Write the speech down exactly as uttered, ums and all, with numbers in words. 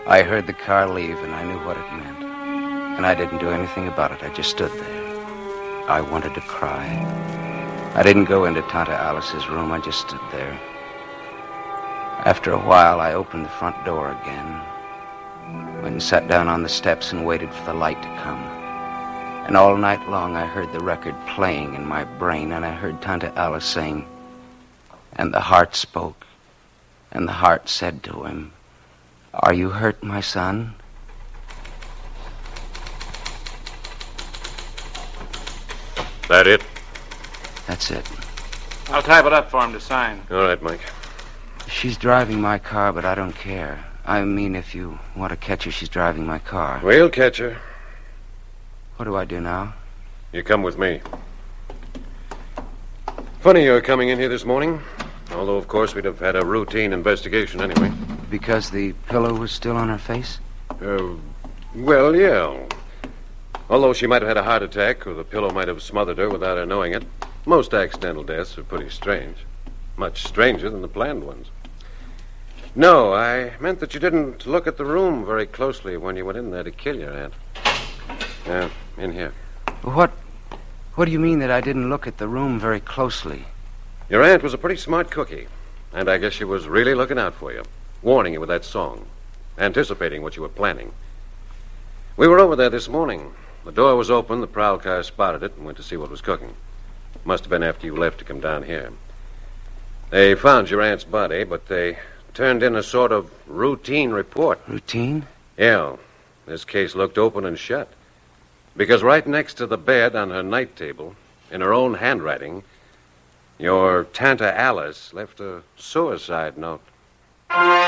I heard the car leave, and I knew what it meant. And I didn't do anything about it. I just stood there. I wanted to cry. I didn't go into Tante Alice's room. I just stood there. After a while, I opened the front door again. Went and sat down on the steps and waited for the light to come. And all night long, I heard the record playing in my brain, and I heard Tante Alice saying, "And the heart spoke, and the heart said to him, 'Are you hurt, my son?'" That it? That's it. I'll type it up for him to sign. All right, Mike. She's driving my car, but I don't care. I mean, if you want to catch her, she's driving my car. We'll catch her. What do I do now? You come with me. Funny you're coming in here this morning. Although, of course, we'd have had a routine investigation anyway. Because the pillow was still on her face? Uh, well, yeah. Although she might have had a heart attack, or the pillow might have smothered her without her knowing it. Most accidental deaths are pretty strange. Much stranger than the planned ones. No, I meant that you didn't look at the room very closely when you went in there to kill your aunt. Yeah, in here. What, what do you mean that I didn't look at the room very closely? Your aunt was a pretty smart cookie, and I guess she was really looking out for you, warning you with that song, anticipating what you were planning. We were over there this morning. The door was open, the prowl car spotted it, and went to see what was cooking. Must have been after you left to come down here. They found your aunt's body, but they turned in a sort of routine report. Routine? Yeah. This case looked open and shut. Because right next to the bed on her night table, in her own handwriting, your Tante Alice left a suicide note.